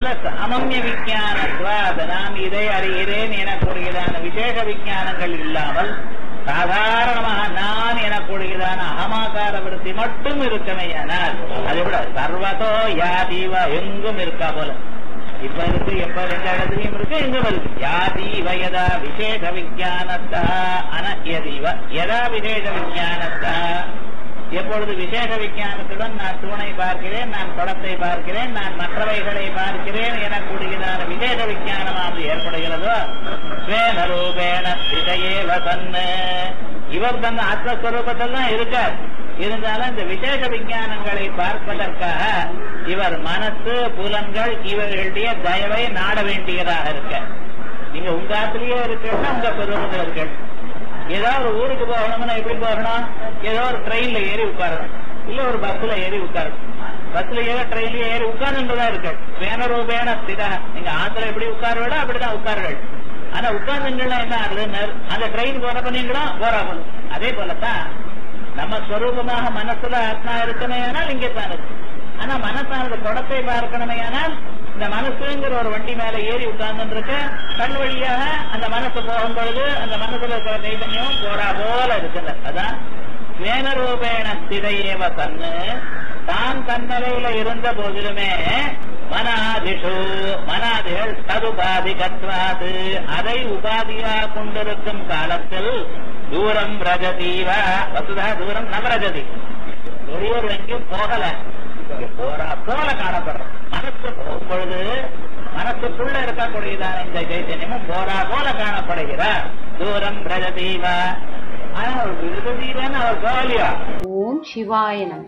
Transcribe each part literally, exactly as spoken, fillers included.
சாமன்ய விஞ்ஞானத்வாத் நாம் இதை அறிகிறேன் எனக்கூடியதான விசேஷ விஞ்ஞானங்கள் இல்லாமல் சாதாரணமாக நான் எனக்கூடியதான அகமாகார விருத்தி மட்டும் இருக்கமையானால் அதை விட சர்வதோ யாதீவ எங்கும் இருக்கா போல இப்ப இருக்கு எப்ப ரெண்டு இடத்துலயும் இருக்கு எங்கும் இருக்கு யாதீவ யதா விசேஷ விஞ்ஞானத்தா அனயதீவ யதா விசேஷ விஞ்ஞானத்தா எப்பொழுது விசேஷ விஞ்ஞானத்துடன் நான் தூணை பார்க்கிறேன், நான் குடத்தை பார்க்கிறேன், நான் மற்றவைகளை பார்க்கிறேன் எனக்கூடியதான விசேஷ விஞ்ஞானமானது ஏற்படுகிறதோ ஸ்வேனரூபேண ஸ்திதயேவ தன்னு இவர் தன் ஆத்மஸ்வரூபத்தில் தான் இருக்கார். இருந்தாலும் இந்த விசேஷ விஞ்ஞானங்களை பார்ப்பதற்காக இவர் மனசு புலன்கள் இவர்களுடைய தயவை நாட வேண்டியதாக இருக்க. நீங்க உங்க ஆத்திலேயே இருக்கா உங்க சொரூபத்தில் இருக்க. ஏதோ ஒரு ஊருக்கு போகணும்னா எப்படி போகணும்? ஏதோ ஒரு ட்ரெயின்ல ஏறி உட்காரணும், இல்ல ஒரு பஸ்ல ஏறி உட்காரணும். பஸ்ல ஏற ட்ரெயின்ல ஏறி உட்கார்ந்துதான் இருக்கு. வேணரூபேன ஸ்திதா நீங்க ஆத்துல எப்படி உட்கார அப்படிதான் உட்கார்கள். ஆனா உட்கார்ந்துங்களா என்ன ஆகுதுன்னு அந்த ட்ரெயின் போறப்ப நீங்களும் போறாங்க. அதே போலத்தான் நம்ம ஸ்வரூபமாக மனசுல ஆத்மா இருக்கணுமே ஆனால் இங்கத்தான் இருக்கு. ஆனா மனசானது குடத்தை பார்க்கணுமே ஆனால் இந்த மனசுங்கிற ஒரு வண்டி மேல ஏறி உட்கார்ந்து இருக்க கண் வழியாக அந்த மனசு போகும் பொழுது அந்த மனசுல இருக்கிற தைதன்யம் போறா போல இருக்குது. அதான் வேணரூபேண ஸ்திதையேவ தன்னு தான் தன்னலையில இருந்த போதிலுமே மனாதிஷு மனாதிகள் ததுபாதி கத்வாது அதை உபாதியாக கொண்டிருக்கும் காலத்தில் தூரம் ரஜதீவ வசுதா தூரம் நவரஜதி ஒருவர் எங்கேயும் போகல போறா போல காணப்படுறோம். மனசு போகும் பொழுது மனசுக்குள்ள இருக்கக்கூடியதான இந்த சைத்தன்யமும் போரா போல காணப்படுகிறார். தூரம் ரஜதீவ ஆனா அவர் விருதீவன்னு அவர் கோலியா. ஓம் சிவாய நம.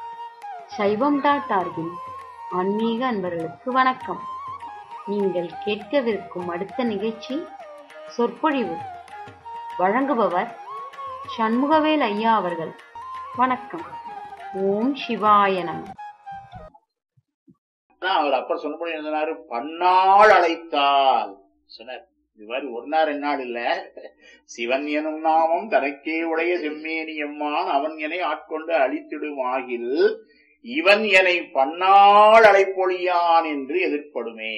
சைவம் டாட் ஆர்கின் ஆன்மீக அன்பர்களுக்கு வணக்கம். நீங்கள் கேட்கவிருக்கும் அடுத்த நிகழ்ச்சி சொற்பொழிவு. வழங்குபவர் சண்முகவேல் ஐயா அவர்கள். வணக்கம். ஓம் சிவாய நம. அவர் அப்ப சொன்ன சொன்னாரு பன்னாள் அழைத்தால் சொன்னார். இது மாதிரி ஒரு நாள் ரெண்டு நாள் இல்ல. சிவன் எனும் நாமம் தனக்கே உடைய செம்மேனி எம்மான் அவன் எனை ஆட்கொண்டு அழித்திடுமாகில் இவன் எனை பன்னாள் அழைப்பொழியான் என்று எதிர்ப்படுமே.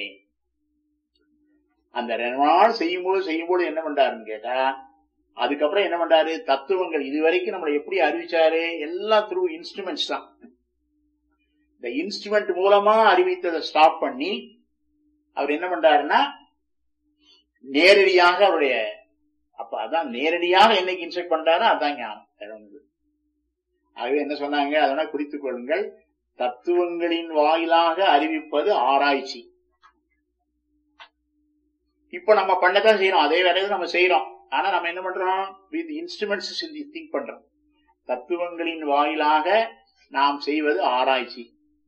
அந்த ரெண்டு நாள் செய்யும்போது செய்யும்போது என்ன பண்றாருன்னு கேட்டா அதுக்கப்புறம் என்ன பண்றாரு தத்துவங்கள் இதுவரைக்கும் நம்மளை எப்படி அறிவிச்சாரு எல்லாம் த்ரூ இன்ஸ்ட்ருமெண்ட்ஸ் தான். இந்த இன்ஸ்ட்ருமெண்ட் மூலமா அறிவித்ததை ஸ்டாப் பண்ணி அவர் என்ன பண்றாருன்னா நேரடியாக அவருடைய அப்ப அதான் நேரடியாக என்னைக்கு இன்ஸ்ட்ரக்ட் பண்றாரோ அதான் ஞானம். ஆகவே என்ன சொன்னாங்க அதனால் குறித்துக் கொள்ளுங்கள். தத்துவங்களின் வாயிலாக அறிவிப்பது ஆராய்ச்சி. இப்ப நம்ம பண்ணதான் செய்யறோம், அதே வேலையை நம்ம செய்யறோம். ஆனா நம்ம என்ன பண்றோம் வித் இன்ஸ்ட்ருமெண்ட்ஸ் திங்க் பண்றோம். தத்துவங்களின் வாயிலாக நாம் செய்வது ஆராய்ச்சி.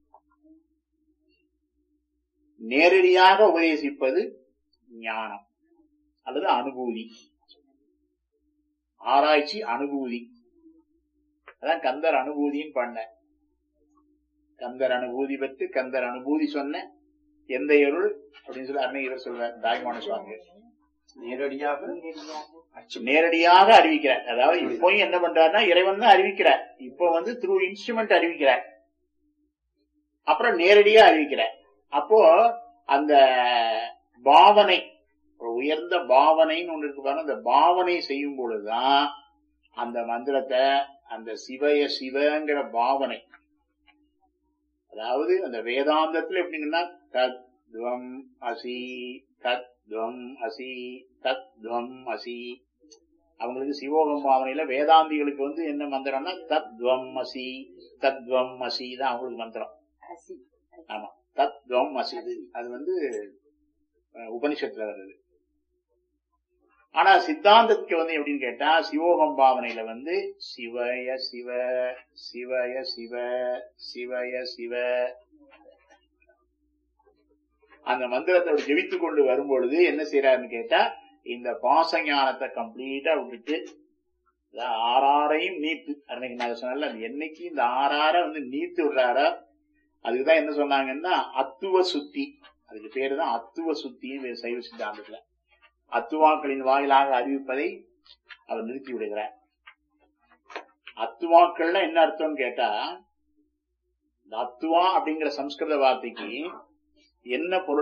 நேரடியாக உபதேசிப்பது ஞானம் அல்லது அனுபூதி. ஆராய்ச்சி அனுபூதி. அதான் கந்தர் அனுபூதின்னு பண்ண. கந்தர் அனுபூதி பெற்று கந்தர் அனுபூதி சொன்ன எந்த இருள் அப்படின்னு சொல்லி அன்னை இவர் சொல்றார் தாய்மான சுவாமி. நேரடியாக நேரடியாக அறிவிக்கிறார். அதாவது இப்போ என்ன பண்றாருன்னா இறைவன் தான் அறிவிக்கிறார். இப்போ வந்து த்ரூ இன்ஸ்ட்ருமெண்ட் அறிவிக்கிறார், அப்புறம் நேரடியா அறிவிக்கிறார். அப்போ அந்த பாவனை உயர்ந்த பாவனைன்னு ஒண்ணு இருக்கு பாருங்க. அந்த பாவனை செய்யும் பொழுதுதான் அந்த மந்திரத்தை அந்த சிவய சிவங்கிற பாவனை, அதாவது அந்த வேதாந்தத்துல எப்படிங்கன்னா தத்வம் அசி தத்வம் அசி தத்வம் அசி. அவங்களுக்கு சிவோகம் பாவனையில வேதாந்திகளுக்கு வந்து என்ன மந்திரம்னா தத்வம் அசி தத்வம் அசி தான் அவங்களுக்கு மந்திரம். ஆமா தத்வம் அசி அது வந்து உபனிஷத்துல வருது. ஆனா சித்தாந்தத்துக்கு வந்து எப்படின்னு கேட்டா சிவோகம் பாவனையில வந்து சிவய சிவ சிவய சிவ சிவய சிவ அந்த மந்திரத்தை ஜெபித்துக் கொண்டு வரும்பொழுது என்ன செய்யறாருன்னு கேட்டா இந்த பாச ஞானத்தை கம்ப்ளீட்டா விட்டுட்டு ஆறாரையும் நீத்து அன்னைக்கு நான் சொன்னல என்னைக்கு இந்த ஆறார வந்து நீத்து விடுறாரோ அதுக்குதான் என்ன சொன்னாங்கன்னா அத்துவ சுத்தி. அதுக்கு பேருதான் அத்துவ சுத்தின்னு சைவ சித்தாந்தத்துல. அத்துவாக்களின் வாயிலாக அறிவிப்பதை அவர் நிறுத்தி விடுகிறார். அத்துவாக்கள்னா என்ன அர்த்தம்னு கேட்டா இந்த அத்துவா அப்படிங்கிற சம்ஸ்கிருத வார்த்தைக்கு என்ன பொருள்